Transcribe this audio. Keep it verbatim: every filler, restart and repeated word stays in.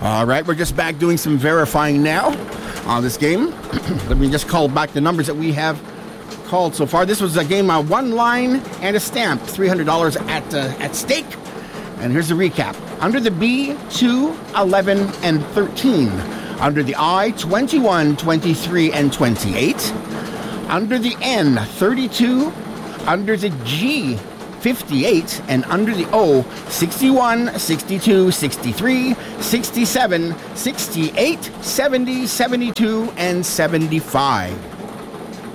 All right, we're just back doing some verifying now on this game. Let me just call back the numbers that we have called so far. This was a game on one line and a stamp, three hundred dollars at uh, at stake. And here's the recap. Under the B, two, eleven, and thirteen. Under the I, twenty-one, twenty-three, and twenty-eight. Under the N, thirty-two. Under the G, fifty-eight. And under the O, sixty-one, sixty-two, sixty-three, sixty-seven, sixty-eight, seventy, seventy-two, and seventy-five.